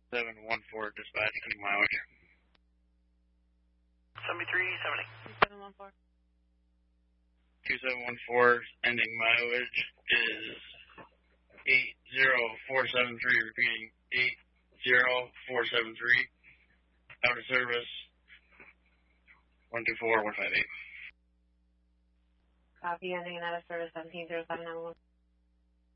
2714 dispatch, ending mileage. 7370. 2714. 2714, ending mileage is 80473, repeating 80473. Out of service 124158. Copy, ending out of service 170791.